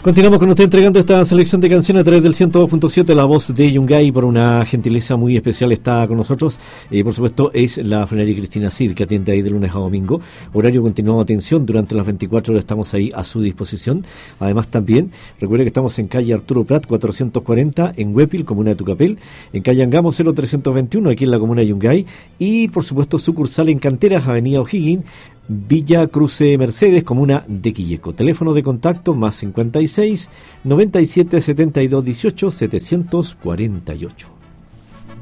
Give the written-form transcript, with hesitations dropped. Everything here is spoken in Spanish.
Continuamos con usted entregando esta selección de canciones a través del 102.7. La voz de Yungay, por una gentileza muy especial, está con nosotros. Por supuesto, es la frenaria Cristina Cid, que atiende ahí de lunes a domingo. Horario continuado de atención durante las 24 horas, estamos ahí a su disposición. Además, también recuerde que estamos en calle Arturo Prat 440, en Huépil, comuna de Tucapel, en calle Angamo 0321, aquí en la comuna de Yungay, y por supuesto sucursal en Canteras, avenida O'Higgins, Villa Cruce Mercedes, comuna de Quilleco. Teléfono de contacto más 56 97 72 18 748.